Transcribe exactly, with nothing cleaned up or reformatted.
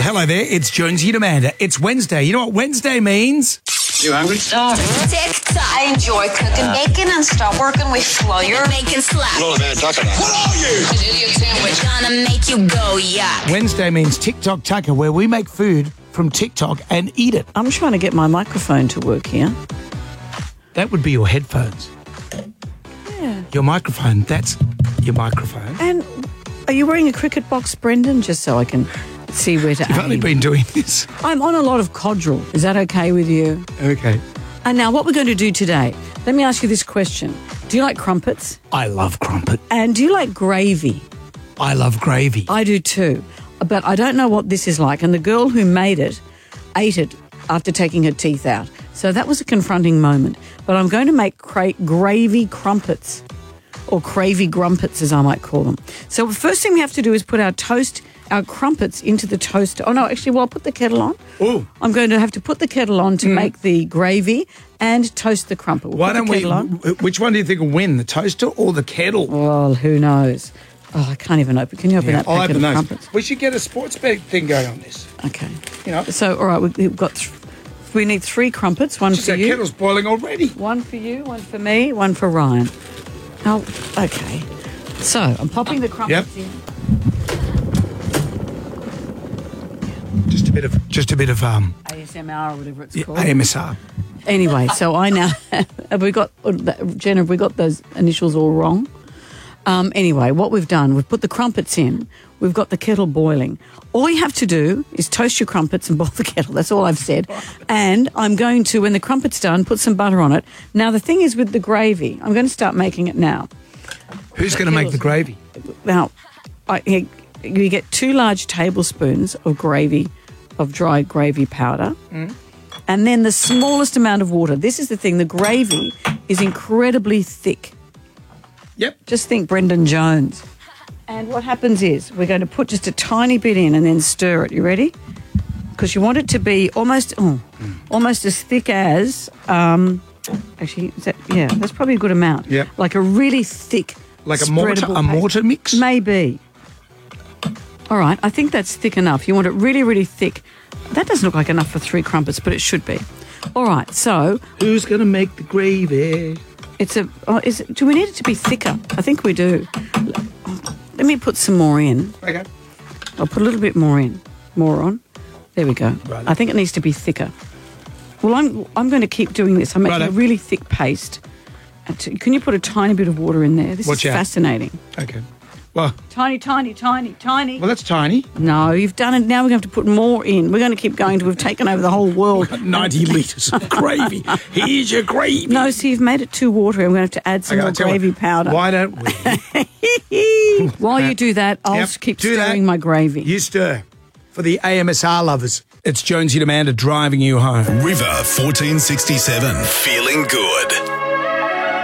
Hello there, it's Jonesy and Amanda. It's Wednesday. You know what Wednesday means? You hungry? Oh. TikTok. I enjoy cooking bacon and stop working with flour. Making slap. Hello, man. Talk about. What are you? An idiot sandwich. Gonna make you go, yeah. Wednesday means TikTok Tucker, where we make food from TikTok and eat it. I'm trying to get my microphone to work here. That would be your headphones. Yeah. Your microphone, that's your microphone. And are you wearing a cricket box, Brendan, just so I can see where to You've aim? only been doing this. I'm on a lot of Codral. Is that okay with you? Okay. And now what we're going to do today, let me ask you this question. Do you like crumpets? I love crumpet. And do you like gravy? I love gravy. I do too. But I don't know what this is like. And the girl who made it ate it after taking her teeth out. So that was a confronting moment. But I'm going to make cra- gravy crumpets, or cravy grumpets as I might call them. So the first thing we have to do is put our toast, our crumpets into the toaster. Oh, no, actually, well, I'll put the kettle on. Ooh. I'm going to have to put the kettle on to mm. make the gravy and toast the crumpet. We'll Why don't we, on. which one do you think will win, the toaster or the kettle? Well, who knows? Oh, I can't even open. Can you open Yeah, that I'll packet open of those. crumpets? We should get a sports bet thing going on this. Okay. You know. So, all right, we- we've got... Th- we need three crumpets, one Just for that you. kettle's boiling already. One for you, one for me, one for Ryan. Oh, okay. So, I'm popping the crumpets Yep. in. Just a bit of, just a bit of um, A S M R or whatever it's yeah, called. A M S R. Anyway, so I now... have we got... Jen, have we got those initials all wrong? Um, anyway, what we've done, we've put the crumpets in. We've got the kettle boiling. All you have to do is toast your crumpets and boil the kettle. That's all I've said. And I'm going to, when the crumpet's done, put some butter on it. Now, the thing is with the gravy, I'm going to start making it now. Who's going to make the gravy? Now, I, you get two large tablespoons of gravy, of dry gravy powder, Mm. and then the smallest amount of water. This is the thing. The gravy is incredibly thick. Yep. Just think Brendan Jones. And what happens is we're going to put just a tiny bit in and then stir it. You ready? Because you want it to be almost oh, mm. almost as thick as, um, actually, is that, yeah, that's probably a good amount. Yep. Like a really thick, Like a mortar, spreadable a mortar mix? Maybe. All right, I think that's thick enough. You want it really, really thick. That doesn't look like enough for three crumpets, but it should be. All right, so... Who's going to make the gravy? It's a... Oh, is it, do we need it to be thicker? I think we do. Let me put some more in. Okay. I'll put a little bit more in. More on. There we go. Right. I think it needs to be thicker. Well, I'm I'm going to keep doing this. I'm making Righto. a really thick paste. And to- Can you put a tiny bit of water in there? This Watch is out. fascinating. Okay. Well, Tiny, tiny, tiny, tiny. well, that's tiny. No, you've done it. Now we're going to have to put more in. We're going to keep going till we've taken over the whole world. ninety litres of gravy. Here's your gravy. No, see, you've made it too watery. I'm going to have to add some Okay, I'll more tell you gravy what, powder. Why don't we? While you do that, I'll Yep, keep do that. stirring my gravy. You stir. For the A M S R lovers, it's Jonesy and Amanda driving you home. River fourteen sixty-seven. Feeling good.